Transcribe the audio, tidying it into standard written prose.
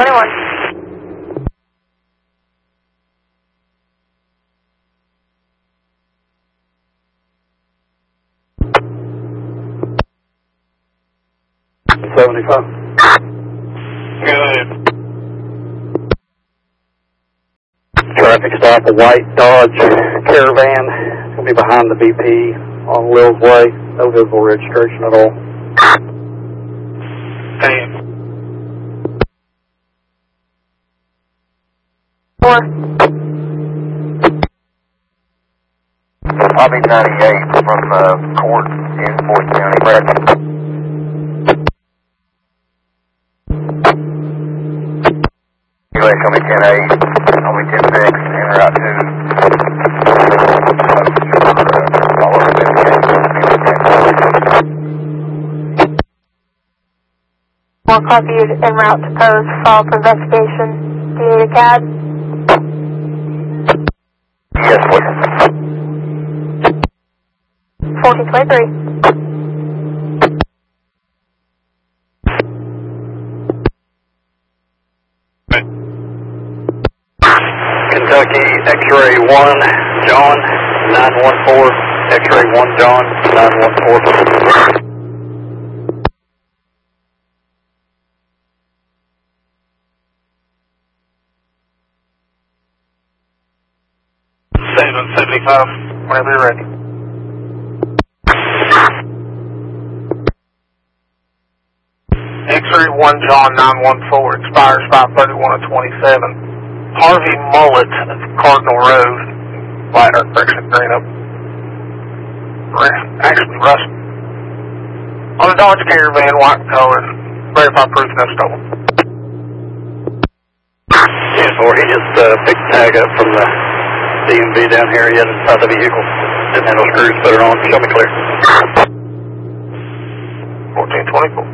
1421. 75. Good. Traffic stop, a white Dodge Caravan. It's going to be behind the BP on Lil's Way. No visible registration at all. Damn. 4. I'll be 98 from court in Fort County, Bradford. UA coming 10-8, only 10-6, en route to More copied en route to post, follow for investigation. Do you need a cab? Yes, please. 1423. Kentucky X-ray 1, John, 914. X-ray 1, John, 914. 775, whenever you're ready. X-ray 1 John 914 expires 5/31/27. Harvey Mullet of Cardinal Road, light earth correction, green up. Actually, Russ. On a Dodge Caravan, white color, verify proof no stolen. 10-4, he just picked the tag up from the DMV down here. He had it inside the vehicle. Didn't have no screws put it on. Show me clear. 1424.